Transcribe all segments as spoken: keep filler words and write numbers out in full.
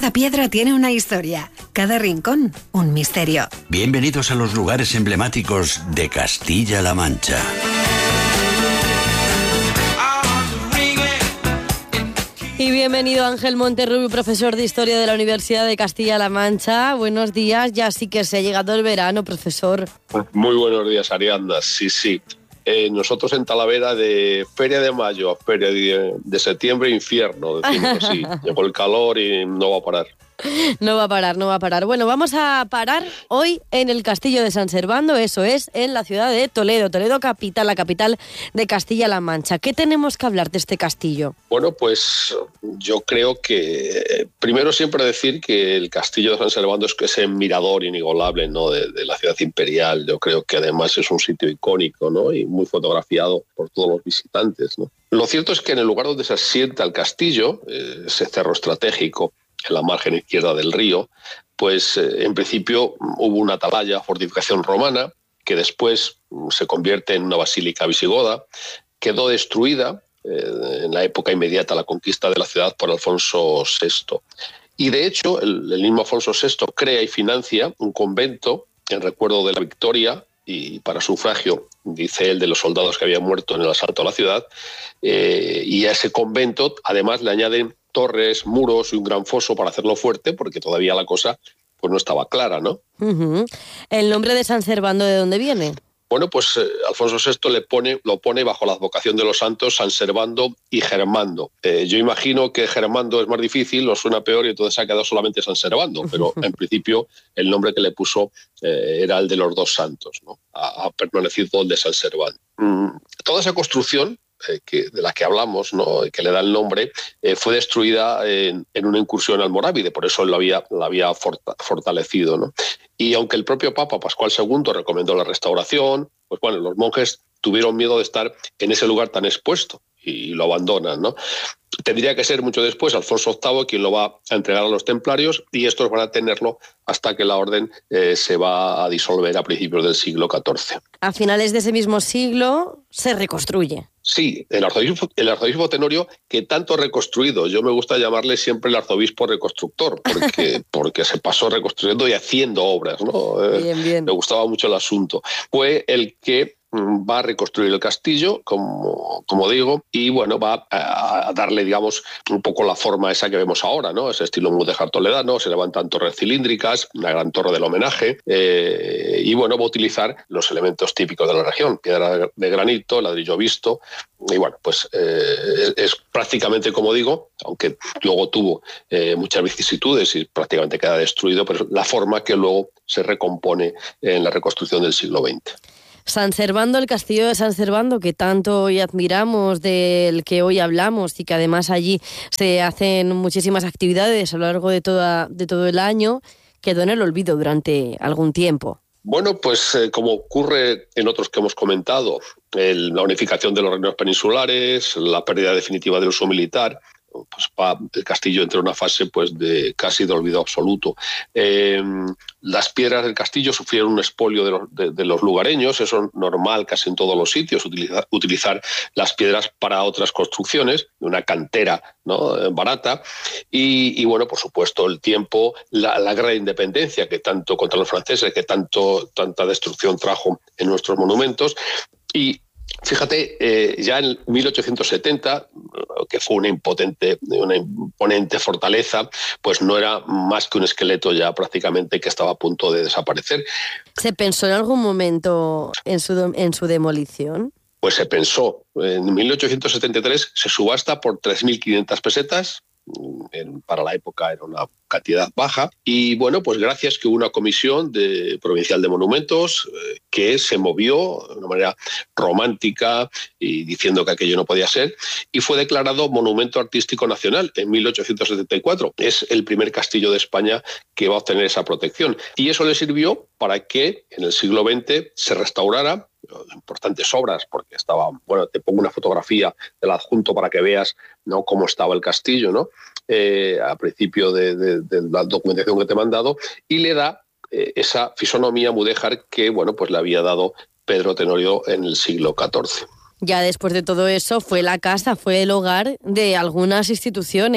Cada piedra tiene una historia, cada rincón un misterio. Bienvenidos a los lugares emblemáticos de Castilla-La Mancha. Y bienvenido Ángel Monterrubio, profesor de Historia de la Universidad de Castilla-La Mancha. Buenos días, ya sí que se ha llegado el verano, profesor. Muy buenos días, Ariadna. Sí, sí. Eh, nosotros en Talavera, de feria de mayo a feria de, de septiembre, infierno, decimos así. Llegó el calor y no va a parar. No va a parar, no va a parar. Bueno, vamos a parar hoy en el Castillo de San Servando, eso es, en la ciudad de Toledo, Toledo capital, la capital de Castilla-La Mancha. ¿Qué tenemos que hablar de este castillo? Bueno, pues yo creo que primero siempre decir que el Castillo de San Servando es que ese mirador inigualable, ¿no?, de, de la ciudad imperial. Yo creo que además es un sitio icónico, ¿no?, y muy fotografiado por todos los visitantes, ¿no? Lo cierto es que en el lugar donde se asienta el castillo, eh, ese cerro estratégico, en la margen izquierda del río, pues eh, en principio hubo una atalaya, fortificación romana, que después se convierte en una basílica visigoda, quedó destruida eh, en la época inmediata a la conquista de la ciudad por Alfonso sexto. Y de hecho, el, el mismo Alfonso sexto crea y financia un convento en recuerdo de la victoria y para sufragio, dice él, de los soldados que habían muerto en el asalto a la ciudad, eh, y a ese convento además le añaden torres, muros y un gran foso para hacerlo fuerte, porque todavía la cosa pues no estaba clara, ¿no? Uh-huh. ¿El nombre de San Servando de dónde viene? Bueno, pues eh, Alfonso sexto le pone, lo pone bajo la advocación de los santos San Servando y Germando. Eh, yo imagino que Germando es más difícil, lo suena peor y entonces ha quedado solamente San Servando, pero en principio el nombre que le puso eh, era el de los dos santos, ¿no? Ha, ha permanecido el de San Servando. Mm, toda esa construcción eh, que, de la que hablamos, ¿no?, que le da el nombre, eh, fue destruida en, en una incursión almorávide, por eso la había, la había fortalecido, ¿no? Y aunque el propio Papa Pascual segundo recomendó la restauración, pues bueno, los monjes tuvieron miedo de estar en ese lugar tan expuesto y lo abandonan, ¿no? Tendría que ser mucho después Alfonso octavo quien lo va a entregar a los templarios y estos van a tenerlo hasta que la orden eh, se va a disolver a principios del siglo catorce. A finales de ese mismo siglo se reconstruye. Sí, el arzobispo, el arzobispo Tenorio, que tanto reconstruido, yo me gusta llamarle siempre el arzobispo reconstructor, porque, porque se pasó reconstruyendo y haciendo obras, ¿no? Bien, bien. Me gustaba mucho el asunto. Fue el que va a reconstruir el castillo, como, como digo, y bueno, va a, a darle, digamos, un poco la forma esa que vemos ahora, ¿no? Ese estilo mudéjar toledano, se levantan torres cilíndricas, una gran torre del homenaje, eh, y bueno, va a utilizar los elementos típicos de la región, piedra de granito, ladrillo visto, y bueno, pues eh, es, es prácticamente, como digo, aunque luego tuvo eh, muchas vicisitudes y prácticamente queda destruido, pero la forma que luego se recompone en la reconstrucción del siglo veinte. San Servando, el castillo de San Servando, que tanto hoy admiramos, del que hoy hablamos y que además allí se hacen muchísimas actividades a lo largo de, toda, de todo el año, quedó en el olvido durante algún tiempo. Bueno, pues eh, como ocurre en otros que hemos comentado, el, la unificación de los reinos peninsulares, la pérdida definitiva del uso militar, pues va, el castillo entra en una fase pues de casi de olvido absoluto. Eh, las piedras del castillo sufrieron un expolio de los, de, de los lugareños, eso es normal casi en todos los sitios, utilizar, utilizar las piedras para otras construcciones, una cantera, ¿no?, barata, y, y bueno, por supuesto, el tiempo, la, la guerra de independencia que tanto contra los franceses, que tanto tanta destrucción trajo en nuestros monumentos, y fíjate, eh, ya en mil ochocientos setenta, que fue una impotente, una imponente fortaleza, pues no era más que un esqueleto ya prácticamente que estaba a punto de desaparecer. ¿Se pensó en algún momento en su, en su demolición? Pues se pensó. En mil ochocientos setenta y tres se subasta por tres mil quinientas pesetas. En, para la época era una cantidad baja y bueno, pues gracias que hubo una comisión de, provincial de monumentos eh, que se movió de una manera romántica y diciendo que aquello no podía ser y fue declarado Monumento Artístico Nacional en mil ochocientos setenta y cuatro. Es el primer castillo de España que va a obtener esa protección y eso le sirvió para que en el siglo veinte se restaurara importantes obras, porque estaba, bueno, te pongo una fotografía del adjunto para que veas, ¿no?, cómo estaba el castillo, ¿no?, eh, a principio de, de, de la documentación que te he mandado, y le da eh, esa fisonomía mudéjar que, bueno, pues le había dado Pedro Tenorio en el siglo catorce. Ya después de todo eso fue la casa, fue el hogar de algunas instituciones.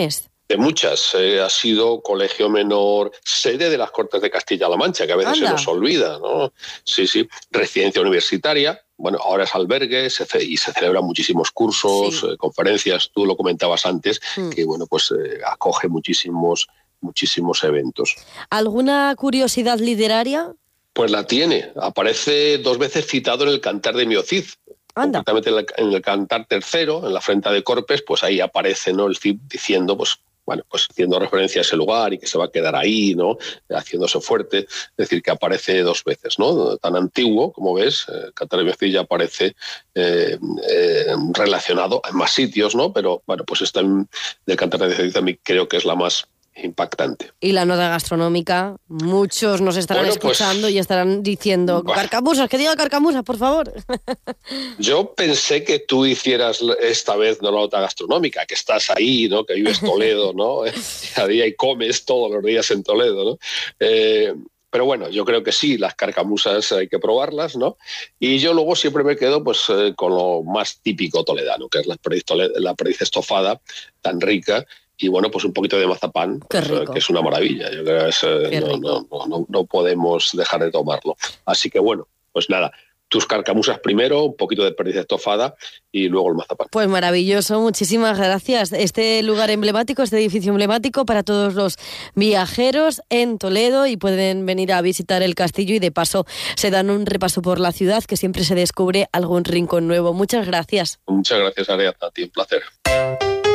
De muchas. Eh, ha sido colegio menor, sede de las Cortes de Castilla-La Mancha, que a veces Anda. se nos olvida, ¿no? Sí, sí. Residencia universitaria. Bueno, ahora es albergue se ce- y se celebran muchísimos cursos, sí. eh, conferencias. Tú lo comentabas antes, mm. que bueno, pues eh, acoge muchísimos, muchísimos eventos. ¿Alguna curiosidad literaria? Pues la tiene. Aparece dos veces citado en el Cantar de Miocid. Anda. Concretamente en el, en el Cantar tercero, en la Frenta de Corpes, pues ahí aparece, ¿no?, el Cid diciendo, pues, bueno, pues haciendo referencia a ese lugar y que se va a quedar ahí, ¿no?, haciéndose fuerte. Es decir, que aparece dos veces, ¿no? Tan antiguo, como ves, el Cantar de Miocid ya aparece eh, eh, relacionado en más sitios, ¿no? Pero, bueno, pues esta del Cantar de Miocid también creo que es la más impactante. Y la nota gastronómica, muchos nos estarán bueno, escuchando pues, y estarán diciendo bueno, carcamusas, que diga carcamusas, por favor. Yo pensé que tú hicieras esta vez no la nota gastronómica, que estás ahí, ¿no?, que vives Toledo, ¿no? Cada día y comes todos los días en Toledo, ¿no? Eh, Pero bueno, yo creo que sí, las carcamusas hay que probarlas, ¿no? Y yo luego siempre me quedo pues eh, con lo más típico toledano, que es la perdiz, la perdiz estofada, tan rica. Y bueno, pues un poquito de mazapán, pues, que es una maravilla. Yo creo que es, eh, no, no, no, no podemos dejar de tomarlo. Así que bueno, pues nada, tus carcamusas primero, un poquito de perdiz estofada y luego el mazapán. Pues maravilloso, muchísimas gracias. Este lugar emblemático, este edificio emblemático para todos los viajeros en Toledo, y pueden venir a visitar el castillo y de paso se dan un repaso por la ciudad, que siempre se descubre algún rincón nuevo. Muchas gracias. Muchas gracias, Ariadna, a ti, un placer.